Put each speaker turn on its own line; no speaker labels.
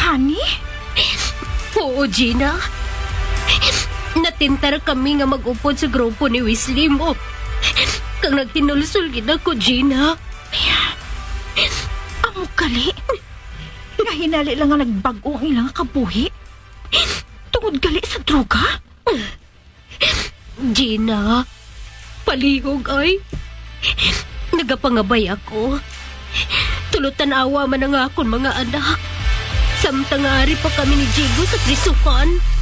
Gani?
Oo, Gina. Natintar kami nga mag-upod sa grupo ni Weasley mo. Kang nagtinulsul gid ako, Gina.
Amo gali. Kahinali lang nga nagbago ang ilang kabuhi. Tungod gali sa droga?
Gina, palihog ay. Nagapangabay ako. Tulutan awa man ang akon mga anak. Samtang ari pa kami ni Jigo sa prisukan.